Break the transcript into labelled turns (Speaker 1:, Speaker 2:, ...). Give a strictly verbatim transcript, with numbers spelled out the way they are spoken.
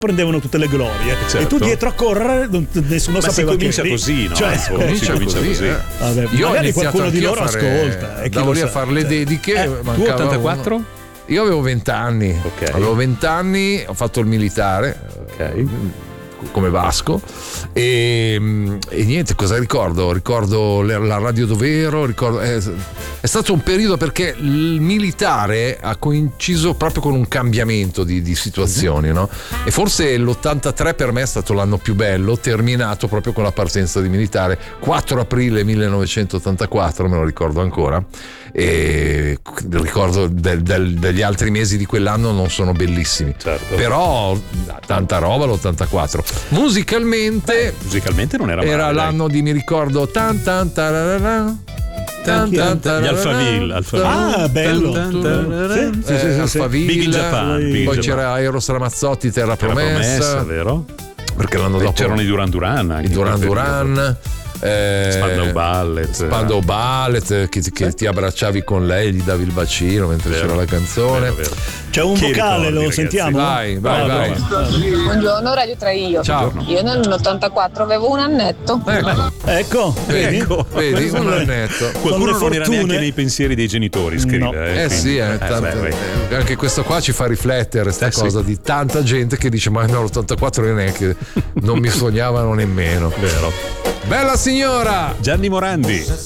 Speaker 1: prendevano tutte le glorie,
Speaker 2: certo.
Speaker 1: e tu dietro a correre non, nessuno
Speaker 2: ma
Speaker 1: sapeva
Speaker 2: si comincia
Speaker 1: che eri.
Speaker 2: così, no?
Speaker 1: Cioè,
Speaker 2: si
Speaker 3: comincia
Speaker 2: comincia
Speaker 3: così,
Speaker 2: così.
Speaker 3: eh.
Speaker 1: Vabbè,
Speaker 3: Io ho
Speaker 1: magari
Speaker 3: iniziato
Speaker 1: qualcuno di
Speaker 3: anch'io
Speaker 1: loro
Speaker 3: a fare,
Speaker 1: ascolta, e chi
Speaker 3: andavo
Speaker 1: lo
Speaker 3: lì a
Speaker 1: sa.
Speaker 3: fare le dediche.
Speaker 1: Eh,
Speaker 2: Tu
Speaker 3: mancava
Speaker 2: ottantaquattro?
Speaker 3: uno. Io avevo venti anni,
Speaker 2: Ok.
Speaker 3: avevo venti anni, ho fatto il militare,
Speaker 2: Ok.
Speaker 3: come Vasco, e, e niente, cosa ricordo? Ricordo la la Radio Dovero, ricordo, è, è stato un periodo perché il militare ha coinciso proprio con un cambiamento di, di situazioni, no? E forse l'ottantatré per me è stato l'anno più bello, terminato proprio con la partenza di militare, quattro aprile millenovecentottantaquattro, me lo ricordo ancora. E il ricordo del, del, degli altri mesi di quell'anno non sono bellissimi,
Speaker 2: Certo.
Speaker 3: però tanta roba l'ottantaquattro. Musicalmente
Speaker 2: Musicalmente non era male.
Speaker 3: era
Speaker 2: dai.
Speaker 3: l'anno di, mi ricordo, tan tan tararara, tan tan tararara,
Speaker 2: Gli Alphaville, Alphaville.
Speaker 1: Ah, bello.
Speaker 3: Sì, sì, sì,
Speaker 1: Eh,
Speaker 3: sì, Alphaville.
Speaker 2: Big in Japan, Big in
Speaker 3: Poi
Speaker 2: Japan.
Speaker 3: c'era Eros Ramazzotti, Terra
Speaker 2: Era
Speaker 3: Promessa,
Speaker 2: promessa, vero?
Speaker 3: perché l'anno
Speaker 2: E
Speaker 3: dopo
Speaker 2: c'erano i Duran Duran anche
Speaker 3: i Duran
Speaker 2: in quel periodo.
Speaker 3: Duran, eh,
Speaker 2: Spandau Ballet.
Speaker 3: Spandau Ballet, che, che ti abbracciavi con lei, gli davi il bacino mentre
Speaker 2: Vero,
Speaker 3: c'era la canzone.
Speaker 2: vero, vero.
Speaker 1: C'è un
Speaker 2: Che
Speaker 1: vocale,
Speaker 2: ricordi,
Speaker 1: lo
Speaker 2: ragazzi?
Speaker 1: sentiamo?
Speaker 3: Vai, vai,
Speaker 1: Bravo.
Speaker 3: vai.
Speaker 4: Buongiorno Radio tre io.
Speaker 3: Ciao.
Speaker 4: Io nell'ottantaquattro avevo un annetto.
Speaker 3: Ecco,
Speaker 1: Ecco, vedi?
Speaker 2: Ecco,
Speaker 3: vedi,
Speaker 1: Queste
Speaker 3: un
Speaker 1: sono le-
Speaker 3: annetto.
Speaker 1: sono
Speaker 2: Qualcuno
Speaker 1: le
Speaker 2: non era
Speaker 1: fortune.
Speaker 2: neanche nei pensieri dei genitori, scrive.
Speaker 1: No.
Speaker 2: Eh,
Speaker 3: Eh
Speaker 2: quindi-
Speaker 3: sì, eh,
Speaker 2: eh,
Speaker 3: tanto-
Speaker 2: beh, vai.
Speaker 3: eh, anche questo qua ci fa riflettere, sta
Speaker 2: Eh, sì.
Speaker 3: cosa di tanta gente che dice ma nell'ottantaquattro io neanche non mi sognavano nemmeno.
Speaker 2: Vero.
Speaker 3: Bella signora!
Speaker 2: Gianni Morandi.